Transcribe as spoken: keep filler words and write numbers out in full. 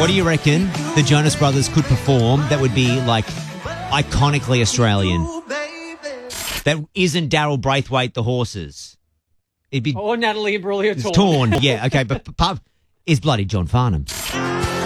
What do you reckon the Jonas Brothers could perform that would be like iconically Australian? That isn't Daryl Braithwaite, the Horses. It'd be Oh, Natalie Imbruglia it's torn. Yeah, okay, but, but is bloody John Farnham.